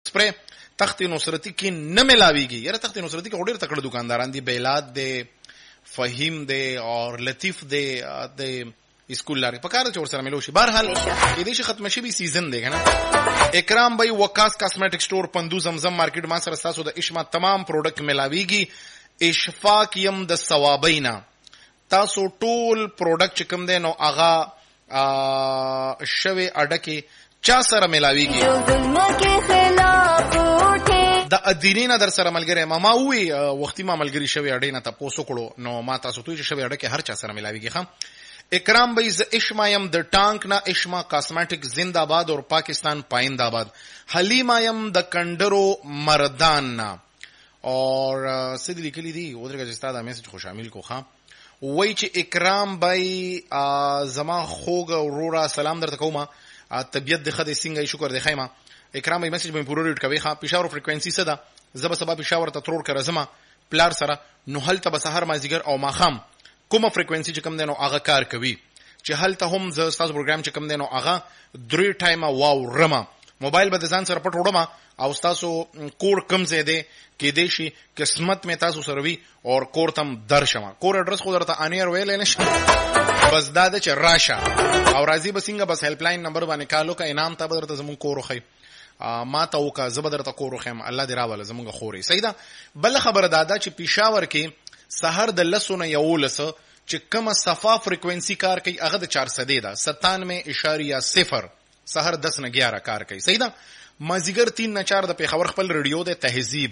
سپری تخت نصرتی کې نه ملاویږي. یاره تخت نصرتی کې ډېر تکړه دکانداران دي، بیلات دی، فهیم دی اور لطیف دی، د اسکول لاري په کار چې ورسره ملو شي. بهرحال کې دې شي ختم شي به سیزن دی کنه. اکرام بھائی وکاس کاسمیټک سٹور پندو زمزم مارکیټ ما سره تاسو د اشما تمام پروډکټ ملاویږي. اشفاق یم د ثوابینا تاسو ټول پروډکټ چې کوم دی نو هغه شوی اډکه چا سره ملاویږي. د ادینینا در سره ملګری ما وی وختي ما ملګری شوی اډې نه تاسو کړو نو ما تاسو ته شوی اډکه هر چا سره ملاویږي. خام اکرام بھائی ز اشما یم د ټانک نا اشما کاسمیټک زندہ باد اور پاکستان پائندہ آباد. حلیما یم د کندرو مردان نا اور سید لیکلی دی ودرګه استاد میسج خو شامل کو خام وای چې اکرام بھائی زما خوګ اورورا سلام درته کوم طبيعت د خدای څنګه شکر دی خیمه. اکرام بھائی میسج به پورو ریډ کوي. ها پېښور فریکوئنسي څه ده زب سبا پېښور ته ترور کړه زما پلار سره نو هل ته بسحر مازیګر او ماخام کومه فریکوئنسي چې کوم دی نو هغه کار کوي چې هل ته هم ز تاسو پروګرام چې کوم دی نو هغه 3 ټایمه واو رما موبایل به ځان سره پټ وړم او تاسو کور کم زه دی کې دی شي قسمت می تاسو سره وي اور کور تم درشم. کور اډرس خو درته انیر ویل نه شي بس دا د راشه او راضی بسنګ بس هیلپ لاین نمبر باندې کالو کا انعام ته درته زمون کور خو ما ته وکا زبر ته کور خو الله دې راواله زمونږ خوري. سیدا بل خبر دادا چې پېښور کې سحر د لسونه یولس چې کومه صفا فریکوئنسي کار کوي هغه د 400 ده 97.0 سحر 10 نه 11 کار کوي. سیدا مازیګر 3 نه 4 د پېښور خپل ریډیو د تهذیب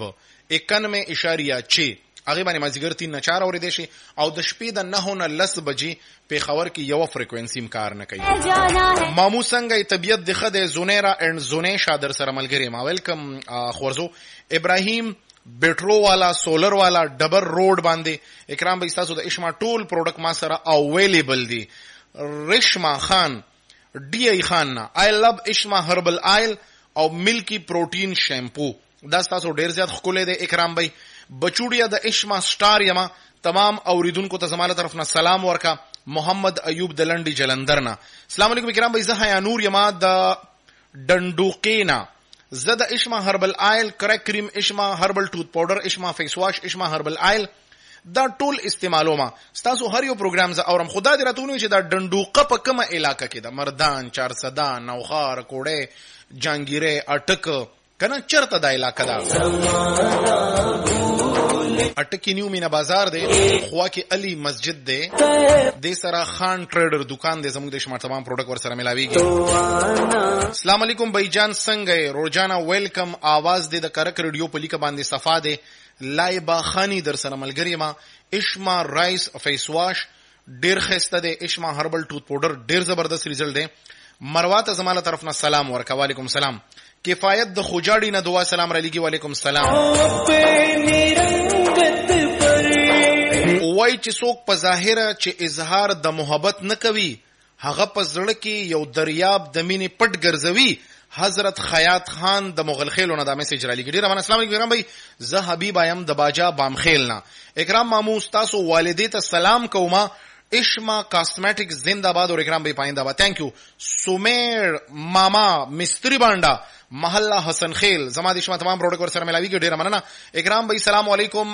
91.6 هغه باندې مازیګر 3 نه 4 اورې دي شي او د شپې د 9 نه 10 بجې پېښور کې یو فریکوئنسي کار نه کوي. مامو څنګه طبيعت د خدای زونیرا اند زونې شادر سره ملګری ما ویلکم خورزو ابراهیم بیټرو والا سولر والا ډبر روډ باندې. اکرام بھائی تاسو د اشما ټول پروډکټ ما سره اویلیبل دي. رشما خان ډي اي خان آی لو اشما هربل آیل او ملکی پروټین شیمپو دا تاسو ډیر زیات خولې دي. اکرام بھائی بچوډیا د اشما سٹار یما تمام اوریدونکو ته زماله طرف نه سلام ورکا. محمد ایوب د لنډي جلندر نه السلام علیکم. اکرام بھائی زه یا نور یما د ډندوقینا زد اشما هربل آیل کریک کریم اشما هربل ټوث پاوډر اشما فیس واش اشما هربل آیل دا ټول استعمالو ما تاسو هر یو پروګرام ز اورم. خدا دې راتونه چې دا ډندوقه په کومه علاقه کې ده مردان 400 نوخار کوړې جانګیره اٹک کنه چرته دا علاقه ده اٹکی نیو مینا بازار دی خوا کې علی مسجد دی د سره خان ټریډر دکان دی زموږ د شمار تمام پروډکټ ور سره ملاویږي. السلام علیکم بھائی جان څنګه روزانا ویلکم आवाज دی د کرک ریډیو په لیکه باندې صفا دی لایبا خانی در سره ملګری ما اشما رایس فیس واش ډیر خسته دی اشما هربل ټوث پاوډر ډیر زبردست ریزلټ دی. مروات زماله طرف نه سلام ورکا وعلیکم سلام. کفایت د خوجاړي نه دعا سلام را لګي وعلیکم سلام. وای چې څوک په ظاهره چې اظهار د محبت نه کوي هغه په زړه کې یو دریاب د مینې پټ ګرځوي. حضرت خیاط خان د مغل خیلونه دا میسج را لګي. ډیر مننه. السلام علیکم اکرام بھائی زه حبیب ایم د باجا بامخیل نه. اکرام مامو تاسو والدې ته سلام کوما اشما کاسمیټک زندہ باد اور اکرام بھائی پائندہ باد. تھینک یو. سمیر ماما مستری بانڈا محلہ حسن خیل زما د اشما تمام پروډکټ ور سره ملاویږي. ډیر مننه. اکرام بھائی سلام علیکم.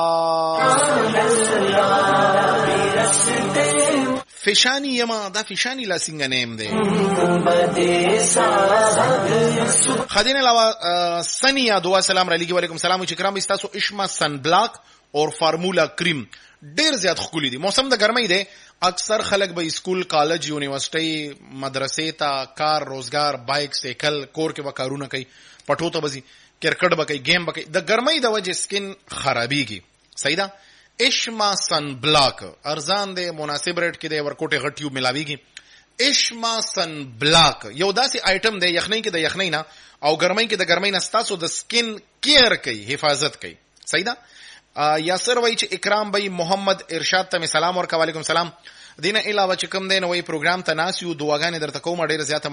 فشانی یما دا فشانی لا څنګه نیم دی خدین علاوه سنیا دعا سلام را لګي وعلیکم سلام. چې کرام تاسو اشما سن بلاک اور فارمولا کریم ډیر زیات خولي دي. موسم د ګرمۍ دی اکثر خلک به اسکول کالج یونیورسيټي مدرسې ته کار روزګار بایک سایکل کور کې وکارونه کوي پټو ته بزي کرکټ به کوي گیم به کوي د ګرمۍ د وجه سکن خرابيږي. صحیح ده. اشما سن بلاک ارزان دی مناسب ریټ کې دی ورکوټه غټیو ملاویږي. اشما سن بلاک یو داسې آیټم دی یخنۍ کې د یخنۍ نه او ګرمۍ کې د ګرمۍ نه ستاسو د سکن کیر کوي حفاظت کوي. صحیح ده. یاسر وای چې اکرام بھائی محمد ارشاد ته سلام ورکا وعلیکم سلام. دینه علاوه چې کوم دی نو وی پروګرام ته ناس یو دعاګانې درته کوم ډیر زیات